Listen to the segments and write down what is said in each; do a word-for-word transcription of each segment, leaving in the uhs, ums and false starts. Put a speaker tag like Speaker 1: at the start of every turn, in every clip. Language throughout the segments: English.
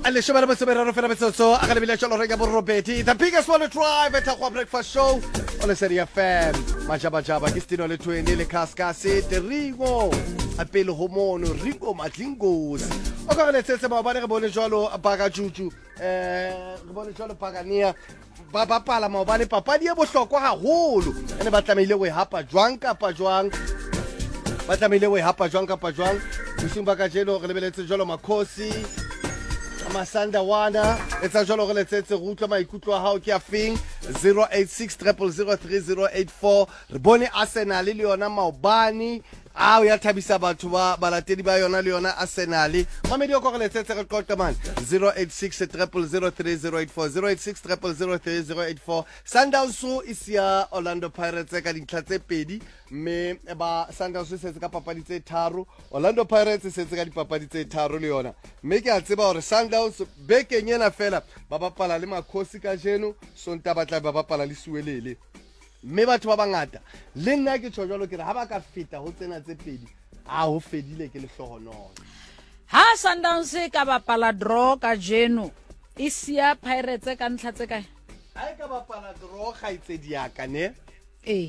Speaker 1: Ale shobela baseberaro fela betso a ka lebile tsholo re ka bo Roberti the biggest one to drive at a breakfast show on the Serie F M majaba jaba ke stino le twenty le kaskase Terigo a pele ho mono Rico Matlingos o ka le tsetse ba bana re bone jwalo baka juju eh re bone jwalo Pagania ba ba pala maobane papadi ya bohlokwa haholo ene ba tlamehile we hapa jwang kapa jwang ba tlamehile we hapa jwang kapa jwang bosing ba ka jelo re lebeletse jwalo Makhosi Masanda wana etsa jalo re letsetse go utlwa maikutlo a hao ke a feng zero eight six zero zero zero three zero eight four re bone Arsenal le yona maobane a o ya thabisa batho ba balatedi ba yona le yona Arsenal mamedi o go letsetse re qoqa man zero eight six zero zero zero three zero eight four zero eight six zero zero zero three zero eight four Sundowns is ya Orlando Pirates ka dintlha tse pedi me ba Sundowns se se ka papadi tse tharo Orlando Pirates se se ka dipapadi tse tharo le yona me ke a tseba hore Sundowns beke nyena fela ba bapala le Makhosi ka jeno sonta batla ba bapala le Suwelele me batho ba bangata le nna ke tshojalo ke re ha ba ka feta ho tsena tse pedi a ho fedile ke le hlohonono
Speaker 2: ha Sundowns ka bapala draw ka jeno isia Pirates ka ntlha tse kae
Speaker 1: ha ka bapala draw ga itse diaka ne
Speaker 2: eh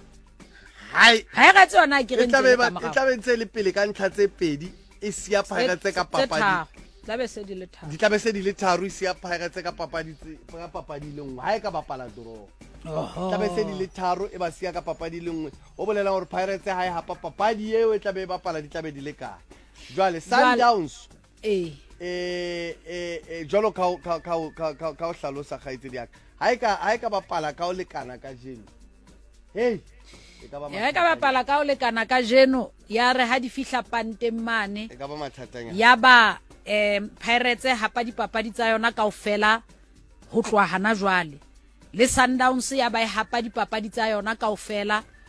Speaker 1: hai
Speaker 2: ha ga tsona ke re
Speaker 1: ntse ba tlabe ntse le pele ka ntlha tse pedi isia Pirates ka papadi
Speaker 2: tlabe se di le tharo
Speaker 1: di tlabe se di le tharo isia Pirates ka papadi ka papadi le nngwe ha ka bapala draw tlabe se di le tharo e ba sia ka papadi le nngwe o bolela hore Pirates ha e hapa papadi eo e tlabe bapala di tlabe di le kae jwale Sundowns
Speaker 2: eh
Speaker 1: eh eh jolo ka ka ka ka ka o hlalosa khaitse di aka ha e ka ha e ka bapala ka o lekana ka jeno hey
Speaker 2: ya ka bapala ka o lekana ka jeno ya re ha di fihla panteng mane
Speaker 1: e ka ba mathatanya
Speaker 2: ya ba eh Pirates hapa dipapadi tsa yona kaofela ho tloha hana jwale le Sundowns ya ba e hapa dipapadi tsa yona kaofela